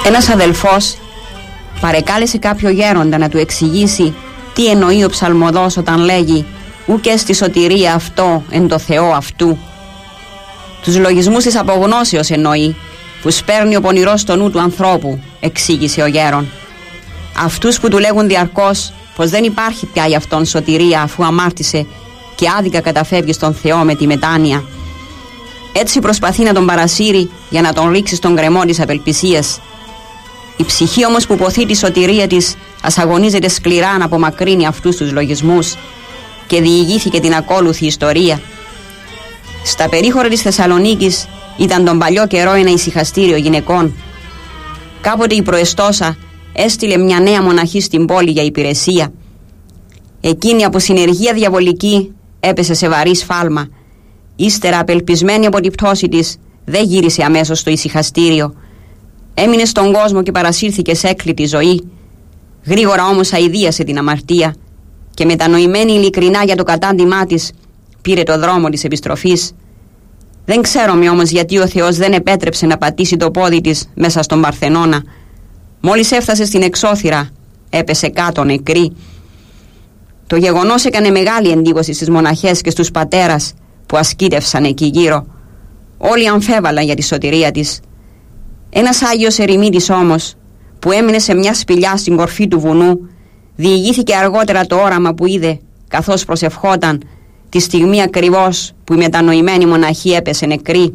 Ένας αδελφός παρεκάλεσε κάποιο γέροντα να του εξηγήσει τι εννοεί ο ψαλμοδός όταν λέγει «Ουκ έστι σωτηρία αυτό εν το Θεό αυτού». Τους λογισμούς της απογνώσεως εννοεί, που σπέρνει ο πονηρός στο νου του ανθρώπου, εξήγησε ο γέρον. Αυτούς που του λέγουν διαρκώς πως δεν υπάρχει πια για αυτόν σωτηρία αφού αμάρτησε και άδικα καταφεύγει στον Θεό με τη μετάνοια. Έτσι προσπαθεί να τον παρασύρει για να τον ρίξει στον γκρεμό της απελπισίας. Η ψυχή όμως που ποθεί τη σωτηρία της ας αγωνίζεται σκληρά να απομακρύνει αυτούς τους λογισμούς και διηγήθηκε την ακόλουθη ιστορία. Στα περίχωρα της Θεσσαλονίκης ήταν τον παλιό καιρό ένα ησυχαστήριο γυναικών. Κάποτε η προεστόσα έστειλε μια νέα μοναχή στην πόλη για υπηρεσία. Εκείνη από συνεργία διαβολική έπεσε σε βαρύ σφάλμα. Ύστερα, απελπισμένη από την πτώση της, δεν γύρισε αμέσως στο ησυχαστήριο. Έμεινε στον κόσμο και παρασύρθηκε σε έκλητη ζωή. Γρήγορα όμως αηδίασε την αμαρτία και μετανοημένη ειλικρινά για το κατάντημά της πήρε το δρόμο της επιστροφής. Δεν ξέρουμε όμως γιατί ο Θεός δεν επέτρεψε να πατήσει το πόδι της μέσα στον Παρθενώνα. Μόλις έφτασε στην εξώθυρα έπεσε κάτω νεκρή. Το γεγονός έκανε μεγάλη εντύπωση στις μοναχές και στους πατέρας που ασκήτευσαν εκεί γύρω. Όλοι αμφέβαλαν για τη σωτηρία της. Ένας Άγιος ερημίτης όμως, που έμεινε σε μια σπηλιά στην κορφή του βουνού, διηγήθηκε αργότερα το όραμα που είδε καθώς προσευχόταν τη στιγμή ακριβώς που η μετανοημένη μοναχή έπεσε νεκρή.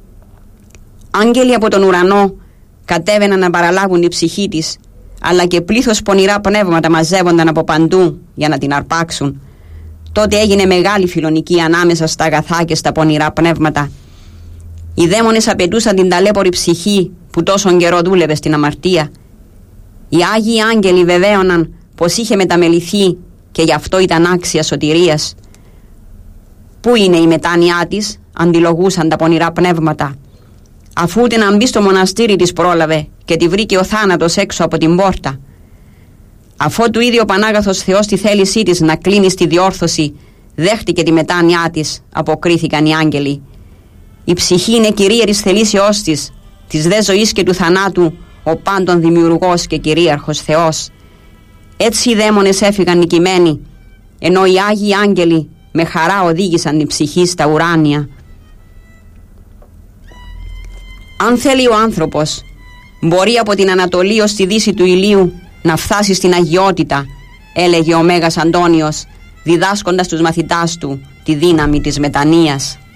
Άγγελοι από τον ουρανό κατέβαιναν να παραλάβουν την ψυχή της, αλλά και πλήθος πονηρά πνεύματα μαζεύονταν από παντού για να την αρπάξουν. Τότε έγινε μεγάλη φιλονική ανάμεσα στα αγαθά και στα πονηρά πνεύματα. Οι δαίμονες απαιτούσαν την ταλέπορη ψυχή που τόσον καιρό δούλευε στην αμαρτία. Οι Άγιοι Άγγελοι βεβαίωναν πως είχε μεταμεληθεί και γι' αυτό ήταν άξια σωτηρίας. Πού είναι η μετάνοιά της, αντιλογούσαν τα πονηρά πνεύματα. Αφού ούτε να μπει στο μοναστήρι της πρόλαβε και τη βρήκε ο θάνατος έξω από την πόρτα. Αφότου είδε ο Πανάγαθος Θεός τη θέλησή της να κλείνει στη διόρθωση, δέχτηκε τη μετάνοιά της, αποκρίθηκαν οι άγγελοι. Η ψυχή είναι κυρίαρης θελήσεώς της δε ζωής και του θανάτου, ο πάντων δημιουργός και κυρίαρχος Θεός. Έτσι οι δαίμονες έφυγαν νικημένοι, ενώ οι Άγιοι Άγγελοι με χαρά οδήγησαν την ψυχή στα ουράνια. Αν θέλει ο άνθρωπος, μπορεί από την Ανατολή ως τη δύση του ηλίου να φτάσει στην αγιότητα, έλεγε ο Μέγας Αντώνιος, διδάσκοντας τους μαθητάς του τη δύναμη της μετανοίας.